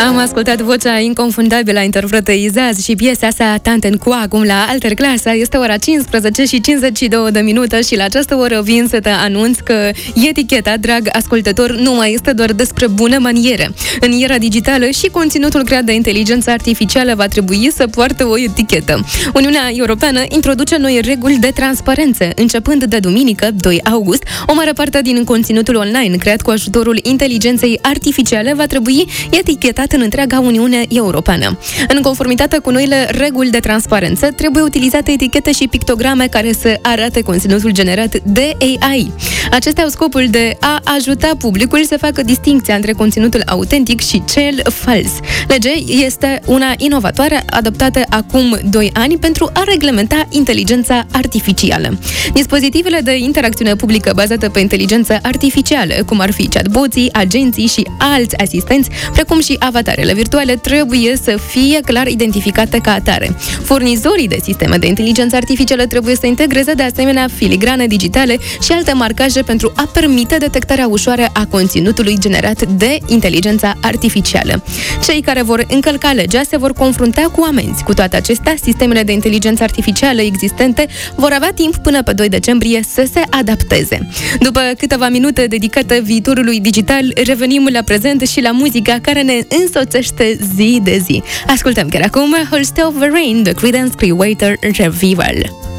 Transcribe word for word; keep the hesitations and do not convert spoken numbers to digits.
Am ascultat vocea inconfundabilă a interpretei Izaz și piesa sa Tanten cu acum la Alter Clasa. Este ora cincisprezece și cincizeci și două de minute și la această oră vin să te anunț că eticheta, drag ascultător, nu mai este doar despre bună maniere. În era digitală și conținutul creat de inteligență artificială va trebui să poartă o etichetă. Uniunea Europeană introduce noi reguli de transparență. Începând de duminică, doi august, o mare parte din conținutul online creat cu ajutorul inteligenței artificiale va trebui etichetat în întreaga Uniune Europeană. În conformitate cu noile reguli de transparență, trebuie utilizate etichete și pictograme care să arate conținutul generat de A I. Acestea au scopul de a ajuta publicul să facă distincția între conținutul autentic și cel fals. Legea este una inovatoare adoptată acum doi ani pentru a reglementa inteligența artificială. Dispozitivele de interacțiune publică bazate pe inteligență artificială, cum ar fi chatboții, agenții și alți asistenți, precum și avatarele virtuale, trebuie să fie clar identificate ca atare. Furnizorii de sisteme de inteligență artificială trebuie să integreze de asemenea filigrane digitale și alte marcaje pentru a permite detectarea ușoară a conținutului generat de inteligența artificială. Cei care vor încălca legea se vor confrunta cu amenzi. Cu toate acestea, sistemele de inteligență artificială existente vor avea timp până pe doi decembrie să se adapteze. După câteva minute dedicate viitorului digital, revenim la prezent și la muzica care ne însoțește zi de zi. Ascultăm chiar acum Holst of the Rain, The Creedence Clearwater Revival.